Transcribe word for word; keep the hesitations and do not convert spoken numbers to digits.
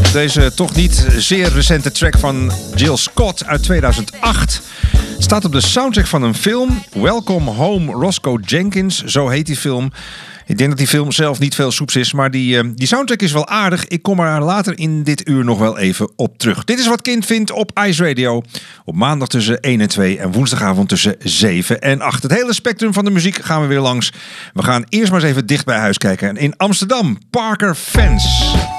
Deze toch niet zeer recente track van Jill Scott uit tweeduizend acht staat op de soundtrack van een film. Welcome Home Roscoe Jenkins, zo heet die film. Ik denk dat die film zelf niet veel soeps is, maar die, uh, die soundtrack is wel aardig. Ik kom er later in dit uur nog wel even op terug. Dit is wat Kind vindt op Ice Radio. Op maandag tussen één en twee en woensdagavond tussen zeven en acht. Het hele spectrum van de muziek gaan we weer langs. We gaan eerst maar eens even dicht bij huis kijken. In Amsterdam, Parker Fans.